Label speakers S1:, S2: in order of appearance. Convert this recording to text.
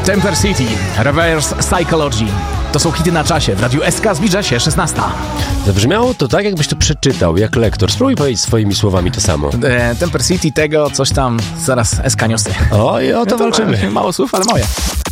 S1: Temper City, Reverse Psychology. To są hity na czasie. W Radiu SK zbliża się 16.
S2: Zabrzmiało to tak, jakbyś to przeczytał, jak lektor. Spróbuj powiedzieć swoimi słowami to samo.
S1: Temper City tego, coś tam, zaraz SK niosę.
S2: O, i o to walczymy.
S1: Mało słów, ale moje.